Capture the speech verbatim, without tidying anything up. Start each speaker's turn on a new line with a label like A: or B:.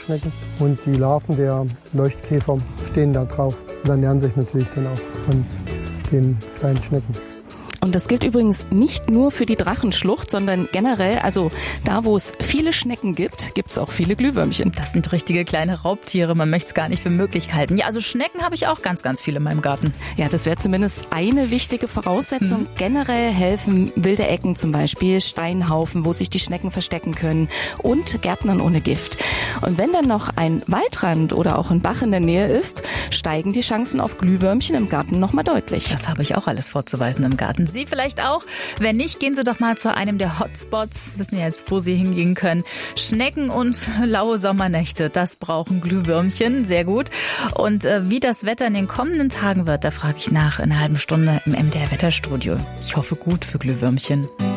A: Steinschnecken. Und die Larven der Leuchtkäfer stehen da drauf und ernähren sich natürlich dann auch von den kleinen Schnecken.
B: Und das gilt übrigens nicht nur für die Drachenschlucht, sondern generell, also da, wo es viele Schnecken gibt, gibt es auch viele Glühwürmchen.
C: Das sind richtige kleine Raubtiere, man möchte es gar nicht für möglich halten. Ja, also Schnecken habe ich auch ganz, ganz viele in meinem Garten.
B: Ja, das wäre zumindest eine wichtige Voraussetzung. Mhm. Generell helfen wilde Ecken, zum Beispiel Steinhaufen, wo sich die Schnecken verstecken können, und Gärtnern ohne Gift. Und wenn dann noch ein Waldrand oder auch ein Bach in der Nähe ist, steigen die Chancen auf Glühwürmchen im Garten nochmal deutlich.
C: Das habe ich auch alles vorzuweisen im Garten. Sie vielleicht auch? Wenn nicht, gehen Sie doch mal zu einem der Hotspots. Wissen ja jetzt, wo Sie hingehen können. Schnecken und laue Sommernächte, das brauchen Glühwürmchen. Sehr gut. Und äh, wie das Wetter in den kommenden Tagen wird, da frage ich nach in einer halben Stunde im M D R Wetterstudio. Ich hoffe gut für Glühwürmchen.